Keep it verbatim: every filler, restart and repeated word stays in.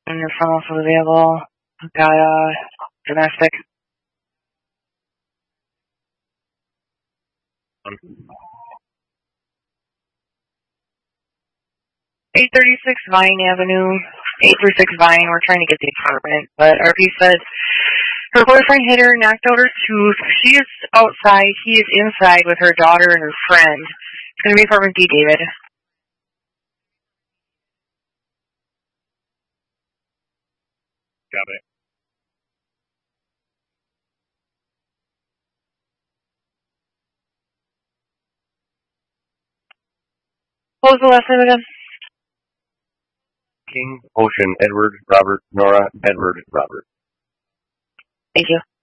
And the front off of the vehicle. Got uh, domestic. eight thirty-six Vine Avenue. eight thirty-six Vine. We're trying to get the apartment, but R P said her boyfriend hit her, knocked out her tooth. She is outside. He is inside with her daughter and her friend. It's going to be apartment B, David. Got it. What was the last name again? King, Ocean, Edward, Robert, Nora, Edward, Robert. Thank you.